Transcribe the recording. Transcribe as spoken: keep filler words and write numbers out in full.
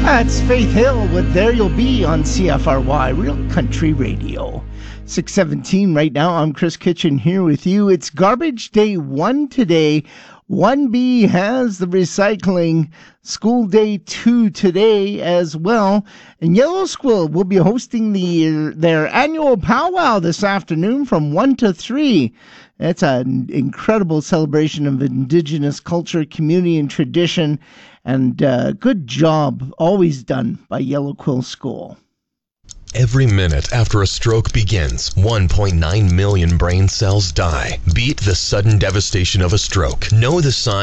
That's Faith Hill with There You'll Be on C F R Y, Real Country Radio. six seventeen right now. I'm Chris Kitchen here with you. It's Garbage Day one today. one B has the recycling. School Day two today as well. And Yellow Squill will be hosting the their annual powwow this afternoon from one to three. It's an incredible celebration of Indigenous culture, community, and tradition. And uh, good job always done by Yellow Quill School. Every minute after a stroke begins, one point nine million brain cells die. Beat the sudden devastation of a stroke. Know the signs.